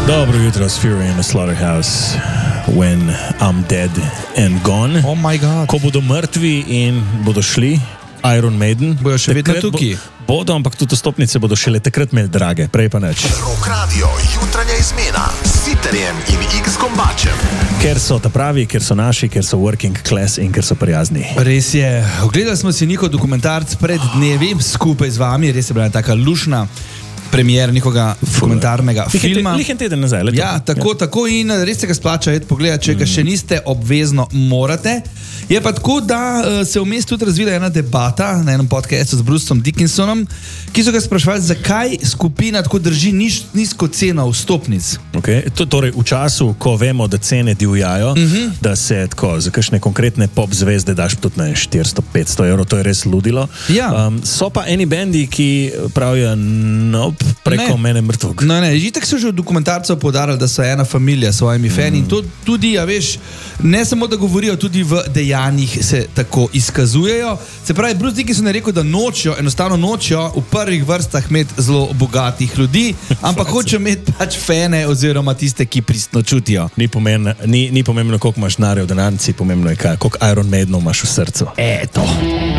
Dobro jutro, Fury in the Slaughterhouse. When I'm dead and gone. Oh my god. Ko bodo mrtvi in bodo šli, Iron Maiden. Bojo še vedno tukaj. Bodo, ampak tudi stopnice bodo šele takrat imeli drage, prej pa neč. Rock Radio, jutranja izmena s Siterjem in X Kombačem. Ker so ta pravi, ker so naši, ker so working class in ker so prijazni. Res je. Ogledali smo si njihov dokumentarc pred dnevi skupaj z vami. Res je bila taka lušna premier njihovega dokumentarnega filma. Lihen teden nazaj. Leto. Ja, tako in res se ga splača pogledati, če ga še niste, obvezno morate. Je pa tako, da se vmes tudi razvila ena debata na enem podcastu z Bruceom Dickinsonom, ki so ga sprašvali, zakaj skupina tako drži nizko ceno vstopnic. Okay. Torej, v času, ko vemo, da cene divjajo, da se tako za kakšne konkretne pop zvezde daš tudi na 400-500 evrov, to je res ludilo. Ja. So pa eni bendi, ki pravijo, preko mene mrtvog. Ne, itak so že v dokumentarcu poudarjali, da so ena familija s svojimi fani in to tudi, veš, ne samo da govorijo, tudi v dejanjih se tako izkazujejo. Se pravi, Bruce Dickinson je rekel, da enostavno nočijo v prvih vrstah imeti zelo bogatih ljudi, ampak hočejo imeti pač fene oziroma tiste, ki pristno čutijo. Ni pomembno, koliko imaš denarja v denarnici, pomembno je koliko Iron Maidenov imaš v srcu. Eto.